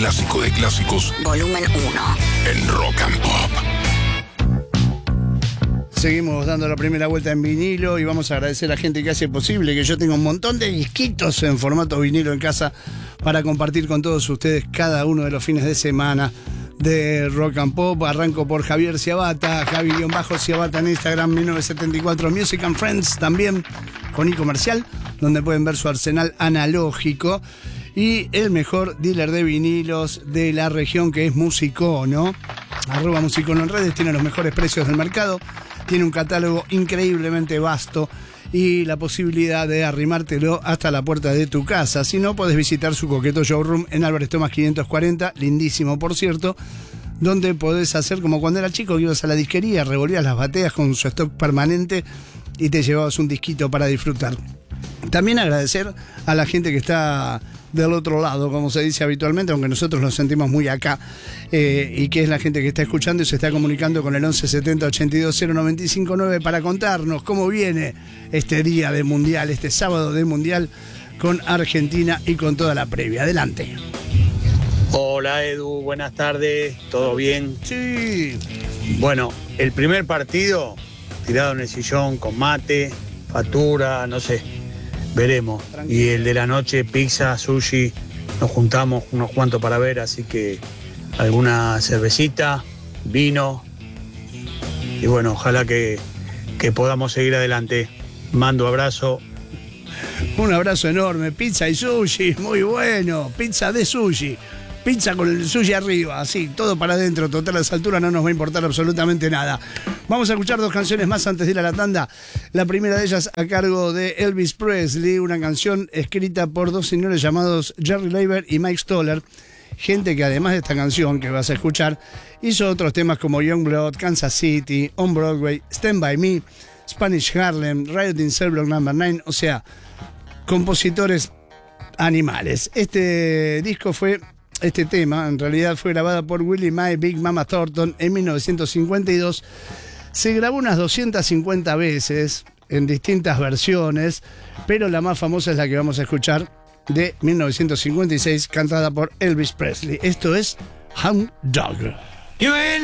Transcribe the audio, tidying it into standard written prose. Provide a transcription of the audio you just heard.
clásico de clásicos. Volumen 1. En Rock and Pop. Seguimos dando la primera vuelta en vinilo y vamos a agradecer a la gente que hace posible que yo tenga un montón de disquitos en formato vinilo en casa para compartir con todos ustedes cada uno de los fines de semana de Rock and Pop. Arranco por Javier Ciabata, Javi-Ciabata en Instagram, 1974 Music and Friends, también con e-comercial, donde pueden ver su arsenal analógico. Y el mejor dealer de vinilos de la región, que es Musicono. @Musicono en redes, tiene los mejores precios del mercado, tiene un catálogo increíblemente vasto y la posibilidad de arrimártelo hasta la puerta de tu casa. Si no, podés visitar su coqueto showroom en Álvarez Tomás 540, lindísimo por cierto, donde podés hacer como cuando era chico, que ibas a la disquería, revolvías las bateas con su stock permanente y te llevabas un disquito para disfrutar. También agradecer a la gente que está del otro lado, como se dice habitualmente, aunque nosotros nos sentimos muy acá, y que es la gente que está escuchando y se está comunicando con el 11 70 82 0959 para contarnos cómo viene este día de Mundial, este sábado de Mundial con Argentina y con toda la previa. Adelante. Hola Edu, buenas tardes, ¿todo bien? Sí. Bueno, el primer partido, tirado en el sillón con mate, factura, no sé, veremos. Tranquilo. Y el de la noche, pizza, sushi, nos juntamos unos cuantos para ver, así que alguna cervecita, vino. Y bueno, ojalá que podamos seguir adelante. Mando abrazo. Un abrazo enorme, pizza y sushi, muy bueno, pizza de sushi. Pizza con el sushi arriba, así, todo para adentro, total a esa altura no nos va a importar absolutamente nada. Vamos a escuchar dos canciones más antes de ir a la tanda. La primera de ellas a cargo de Elvis Presley, una canción escrita por dos señores llamados Jerry Leiber y Mike Stoller. Gente que además de esta canción que vas a escuchar, hizo otros temas como Youngblood, Kansas City, On Broadway, Stand By Me, Spanish Harlem, Riot in Cell Block No. 9, o sea, compositores animales. Este tema, en realidad, fue grabada por Willie Mae Big Mama Thornton en 1952. Se grabó unas 250 veces en distintas versiones, pero la más famosa es la que vamos a escuchar de 1956, cantada por Elvis Presley. Esto es Hound Dog.